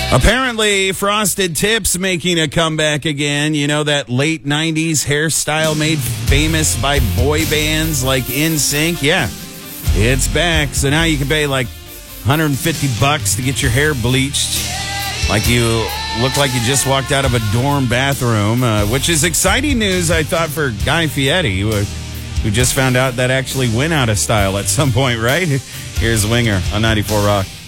Apparently, frosted tips making a comeback again. You know, that late 90s hairstyle made famous by boy bands like NSYNC? Yeah, it's back. So now you can pay like $150 to get your hair bleached. Like you look like you just walked out of a dorm bathroom, which is exciting news, I thought, for Guy Fieri, who just found out that actually went out of style at some point, right? Here's Winger on 94 Rock.